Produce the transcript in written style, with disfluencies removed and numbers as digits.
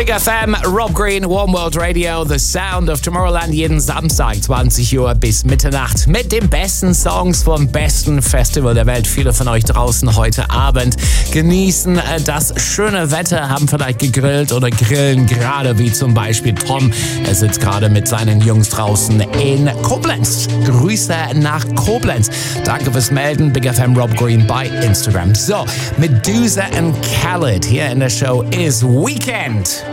Big FM, Rob Green, One World Radio, The Sound of Tomorrowland, jeden Samstag 20 Uhr bis Mitternacht mit den besten Songs vom besten Festival der Welt. Viele von euch draußen heute Abend genießen das schöne Wetter, haben vielleicht gegrillt oder grillen gerade, wie zum Beispiel Tom. Er sitzt gerade mit seinen Jungs draußen in Koblenz. Grüße nach Koblenz. Danke fürs Melden. Big FM Rob Green bei Instagram. So, Medusa and Khaled hier in der Show ist Weekend.